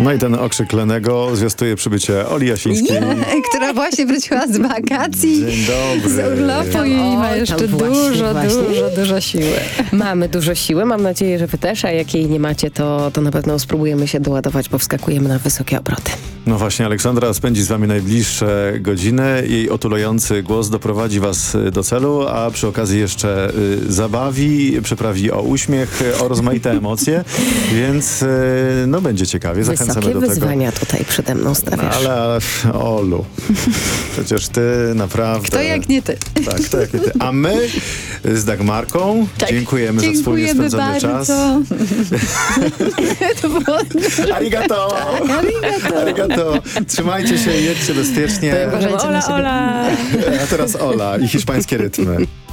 No i ten okrzyk Lenego zwiastuje przybycie Oli Jasińskiej. Która właśnie wróciła z wakacji, Dzień dobry. z urlopu i ma jeszcze dużo siły. Mamy dużo siły, mam nadzieję, że wy też, a jak jej nie macie, to na pewno spróbujemy się doładować, bo wskakujemy na wysokie obroty. No właśnie, Aleksandra spędzi z wami najbliższe godziny. Jej otulający głos doprowadzi was do celu, a przy okazji jeszcze zabawi, przyprawi o uśmiech, o rozmaite emocje, więc no będzie ciekawie. Zachęcamy Wysokie do tego. wyzwania tutaj przede mną stawiasz. Ale Olu, przecież ty naprawdę... Kto jak nie ty. Tak, kto jak nie ty. A my z Dagmarką dziękujemy za wspólnie spędzony bardzo. czas. To było... Arigato! Arigato! Trzymajcie się, jedźcie bezpiecznie. Uważajcie na siebie. Ola! A teraz Ola i hiszpańskie rytmy.